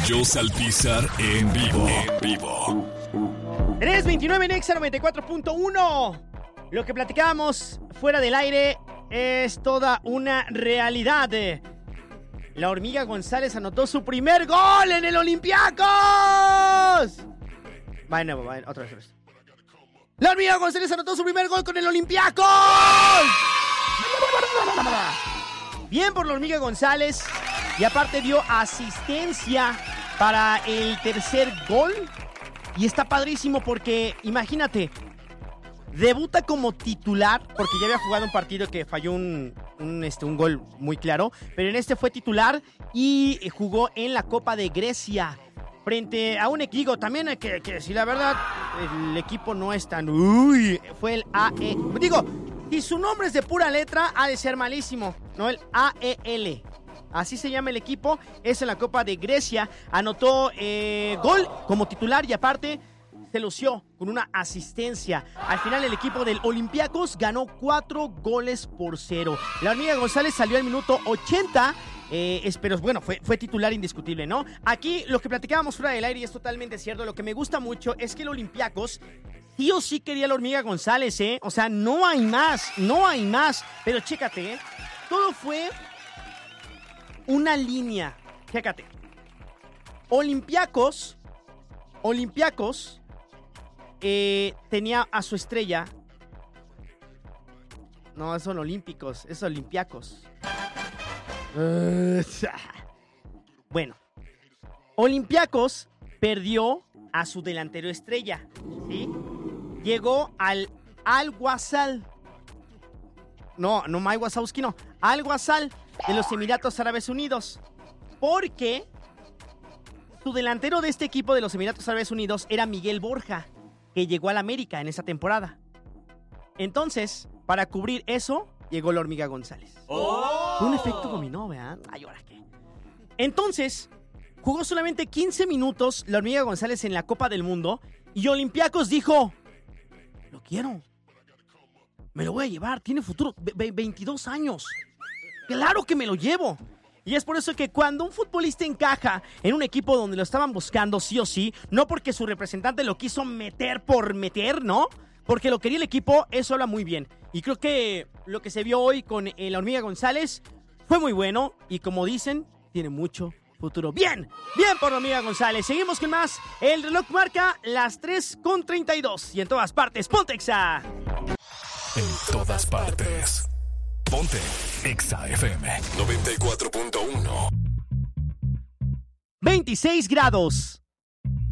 Josh Alpizar en vivo. 3:29 en Exa 94.1. Lo que platicábamos fuera del aire es toda una realidad. La Hormiga González anotó su primer gol en el Olympiacos. Otra vez. La Hormiga González anotó su primer gol con el Olympiacos. Bien por la Hormiga González. Y aparte dio asistencia para el tercer gol. Y está padrísimo porque, imagínate, debuta como titular, porque ya había jugado un partido que falló un gol muy claro, pero en este fue titular y jugó en la Copa de Grecia frente a un equipo también que si la verdad el equipo no es tan... fue el AE... Digo, si su nombre es de pura letra, ha de ser malísimo, ¿no? El AEL. Así se llama el equipo, es en la Copa de Grecia. Anotó gol como titular y aparte se lució con una asistencia. Al final el equipo del Olympiacos ganó 4-0. La Hormiga González salió al minuto 80. Pero bueno, fue titular indiscutible, ¿no? Aquí lo que platicábamos fuera del aire y es totalmente cierto. Lo que me gusta mucho es que el Olympiacos sí o sí quería a la Hormiga González, ¿eh? O sea, no hay más. Pero chécate, ¿eh? Todo fue una línea. Chécate. Olympiacos tenía a su estrella. No, son olímpicos, es Olympiacos. Bueno, Olympiacos perdió a su delantero estrella, ¿sí? Llegó al Al-Ghazal. No Mike Wazowski, no. Al-Ghazal de los Emiratos Árabes Unidos. Porque su delantero de este equipo de los Emiratos Árabes Unidos era Miguel Borja, que llegó al América en esa temporada. Entonces, para cubrir eso, llegó la Hormiga González. Fue un efecto dominó, ¿verdad? Ay, ¿ahora qué? Entonces, jugó solamente 15 minutos la Hormiga González en la Copa del Mundo y Olympiacos dijo, lo quiero. Me lo voy a llevar, tiene futuro, 22 años. ¡Claro que me lo llevo! Y es por eso que cuando un futbolista encaja en un equipo donde lo estaban buscando sí o sí, no porque su representante lo quiso meter por meter, ¿no? Porque lo quería el equipo, eso habla muy bien. Y creo que lo que se vio hoy con la Hormiga González fue muy bueno y como dicen, tiene mucho futuro. ¡Bien! ¡Bien por la Hormiga González! Seguimos con más. El reloj marca las 3:32 y en todas partes, ¡ponte Exa! En todas partes. Ponte Exa FM 94.1. 26 grados.